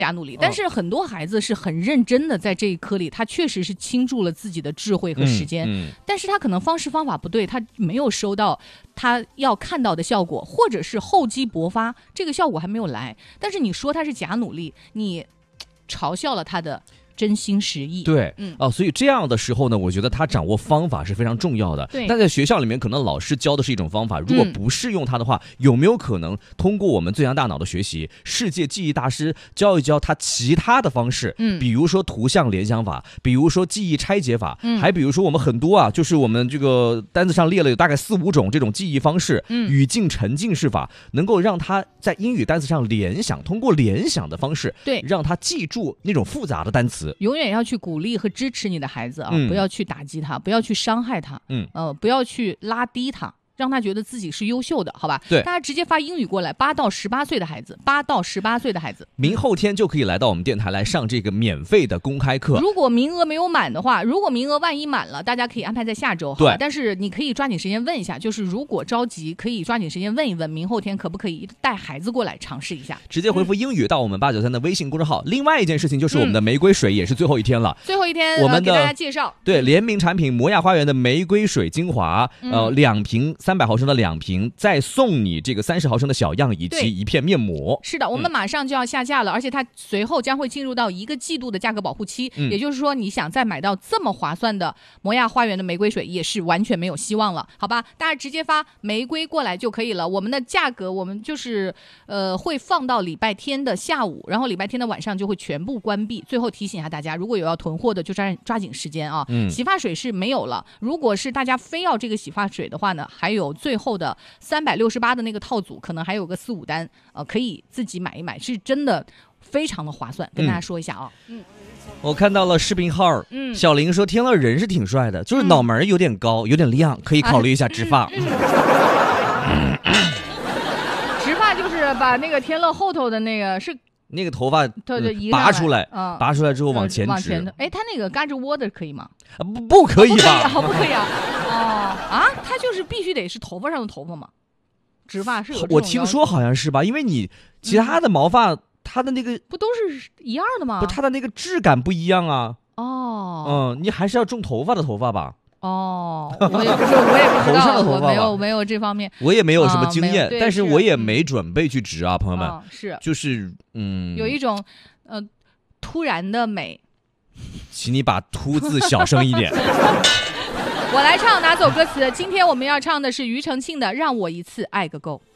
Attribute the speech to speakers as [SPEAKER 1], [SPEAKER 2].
[SPEAKER 1] 假努力。但是很多孩子是很认真的，在这一科里，他确实是倾注了自己的智慧和时间，但是他可能方式方法不对，他没有收到他要看到的效果，或者是厚积薄发，这个效果还没有来。但是你说他是假努力，你嘲笑了他的真心实意。
[SPEAKER 2] 对，所以这样的时候呢，我觉得他掌握方法是非常重要的。
[SPEAKER 1] 对，
[SPEAKER 2] 但在学校里面，可能老师教的是一种方法，如果不适用它的话，有没有可能通过我们最强大脑的学习，世界记忆大师教一教他其他的方式？比如说图像联想法，比如说记忆拆解法，还比如说我们很多啊，就是我们这个单子上列了有大概4、5种这种记忆方式，语境沉浸式法，能够让他在英语单词上联想，通过联想的方式，
[SPEAKER 1] 对，
[SPEAKER 2] 让他记住那种复杂的单词。
[SPEAKER 1] 永远要去鼓励和支持你的孩子啊，不要去打击他，不要去伤害他，不要去拉低他，让他觉得自己是优秀的，好吧？
[SPEAKER 2] 对，
[SPEAKER 1] 大家直接发英语过来，8到18岁的孩子，8到18岁的孩子，
[SPEAKER 2] 明后天就可以来到我们电台来上这个免费的公开课。
[SPEAKER 1] 如果名额没有满的话，如果名额万一满了，大家可以安排在下周，好吧？但是你可以抓紧时间问一下，就是如果着急，可以抓紧时间问一问，明后天可不可以带孩子过来尝试一下？
[SPEAKER 2] 直接回复英语到我们893的微信公众号。另外一件事情就是我们的玫瑰水也是最后一天了，
[SPEAKER 1] 最后一天
[SPEAKER 2] 我们的
[SPEAKER 1] 给大家介绍，
[SPEAKER 2] 对，联名产品摩亚花园的玫瑰水精华，2瓶300毫升的2瓶，再送你这个30毫升的小样以及一片面膜。
[SPEAKER 1] 是的，我们马上就要下架了，而且它随后将会进入到1个季度的价格保护期，也就是说你想再买到这么划算的摩亚花园的玫瑰水也是完全没有希望了，好吧？大家直接发玫瑰过来就可以了。我们的价格我们就是会放到礼拜天的下午，然后礼拜天的晚上就会全部关闭。最后提醒一下大家，如果有要囤货的就抓紧时间啊。洗发水是没有了，如果是大家非要这个洗发水的话呢，还有最后的368的那个套组，可能还有个4、5单，可以自己买一买，是真的非常的划算，跟大家说一下啊。
[SPEAKER 2] 我看到了视频号，小林说天乐人是挺帅的，就是脑门有点高，有点亮，可以考虑一下植发。
[SPEAKER 1] 植发就是把那个天乐后头的那个是。
[SPEAKER 2] 那个头发拔出来，拔出来之后往前指。
[SPEAKER 1] 哎，他那个嘎吱窝的可以吗？
[SPEAKER 2] 不可以吧？
[SPEAKER 1] 不可以啊！他就是必须得是头发上的头发嘛。植发是有这种
[SPEAKER 2] 我听说好像是吧，因为你其他的毛发，它的那个
[SPEAKER 1] 不都是一样的吗？
[SPEAKER 2] 不，它的那个质感不一样啊。你还是要种头发的头发吧。
[SPEAKER 1] 我也不知道，
[SPEAKER 2] 头上的头发
[SPEAKER 1] 我没有这方面，
[SPEAKER 2] 我也没有什么经验，但是我也没准备去植啊，朋友们，就是
[SPEAKER 1] 有一种突然的美，
[SPEAKER 2] 请你把“突”字小声一点。
[SPEAKER 1] 我来唱哪首歌词？今天我们要唱的是庾澄庆的《让我一次爱个够》。